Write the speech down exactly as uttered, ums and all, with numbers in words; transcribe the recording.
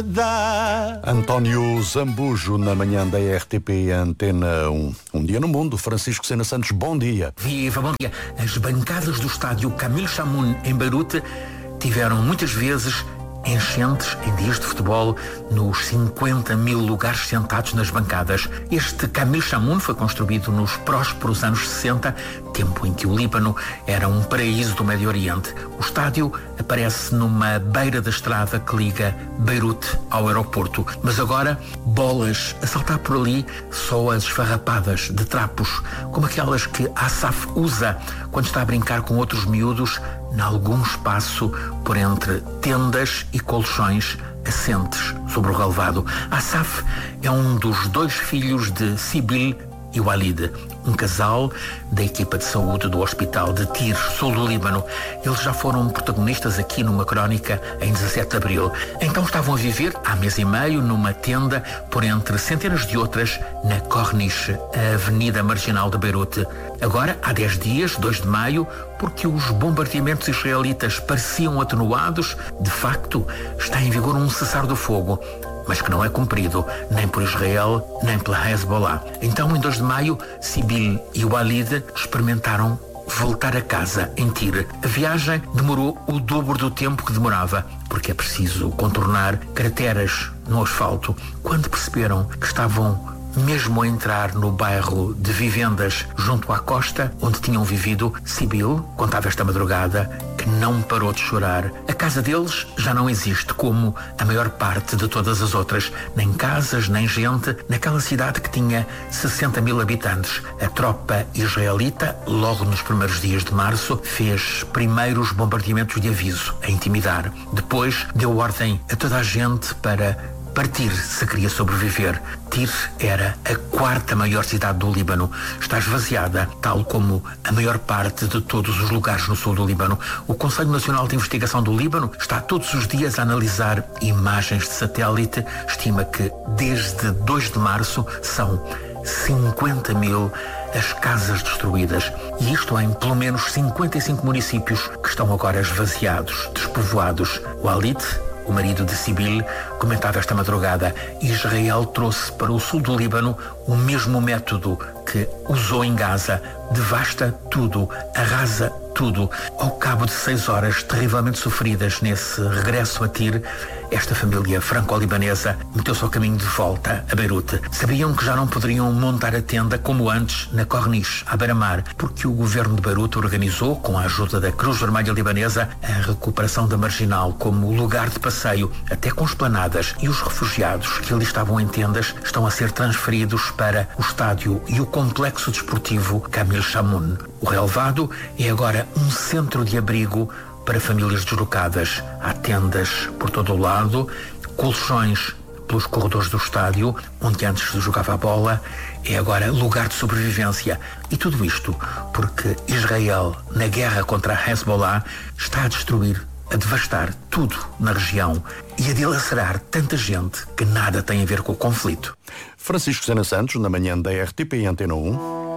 António Zambujo, na manhã da R T P Antena um. Um dia no mundo. Francisco Sena Santos, bom dia. Viva, bom dia. As bancadas do estádio Camille Chamoun, em Beirute, tiveram muitas vezes enchentes em dias de futebol nos cinquenta mil lugares sentados nas bancadas. Este Camille Chamoun foi construído nos prósperos anos sessenta, tempo em que o Líbano era um paraíso do Médio Oriente. O estádio aparece numa beira da estrada que liga Beirute ao aeroporto. Mas agora, bolas a saltar por ali, só as esfarrapadas de trapos, como aquelas que Assaf usa quando está a brincar com outros miúdos em algum espaço por entre tendas e colchões assentes sobre o relvado. Assaf é um dos dois filhos de Sibyl e Walid, um casal da equipa de saúde do hospital de Tir, sul do Líbano. Eles já foram protagonistas aqui numa crónica em dezassete de abril. Então estavam a viver há mês e meio numa tenda por entre centenas de outras na Corniche, a avenida marginal de Beirute. Agora, há dez dias, dois de maio, porque os bombardeamentos israelitas pareciam atenuados, de facto, está em vigor um cessar-do-fogo, mas que não é cumprido nem por Israel, nem pela Hezbollah. Então, em dois de maio, Sibyl e Walid experimentaram voltar a casa em Tir. A viagem demorou o dobro do tempo que demorava, porque é preciso contornar crateras no asfalto. Quando perceberam que estavam mesmo a entrar no bairro de vivendas junto à costa onde tinham vivido, Sibyl contava esta madrugada que não parou de chorar. A casa deles já não existe, como a maior parte de todas as outras. Nem casas, nem gente, naquela cidade que tinha sessenta mil habitantes. A tropa israelita, logo nos primeiros dias de março, fez primeiros bombardeamentos de aviso, a intimidar. Depois deu ordem a toda a gente para partir se queria sobreviver. Tir era a quarta maior cidade do Líbano. Está esvaziada, tal como a maior parte de todos os lugares no sul do Líbano. O Conselho Nacional de Investigação do Líbano está todos os dias a analisar imagens de satélite. Estima que desde dois de março são cinquenta mil as casas destruídas. E isto em pelo menos cinquenta e cinco municípios que estão agora esvaziados, despovoados. Walid, o marido de Sibyl, comentava esta madrugada: Israel trouxe para o sul do Líbano o mesmo método que usou em Gaza. Devasta tudo, arrasa tudo. Ao cabo de seis horas terrivelmente sofridas nesse regresso a Tir, esta família franco-libanesa meteu-se ao caminho de volta a Beirute. Sabiam que já não poderiam montar a tenda como antes na Corniche, à beira-mar, porque o governo de Beirute organizou, com a ajuda da Cruz Vermelha Libanesa, a recuperação da Marginal como lugar de passeio, até com esplanadas, e os refugiados que ali estavam em tendas estão a ser transferidos para o estádio e o complexo desportivo Camille Chamoun. O relvado é agora um centro de abrigo para famílias deslocadas. Há tendas por todo o lado, colchões pelos corredores do estádio, onde antes se jogava a bola, é agora lugar de sobrevivência. E tudo isto porque Israel, na guerra contra a Hezbollah, está a destruir, a devastar tudo na região e a dilacerar tanta gente que nada tem a ver com o conflito. Francisco Sena Santos, na manhã da R T P Antena um.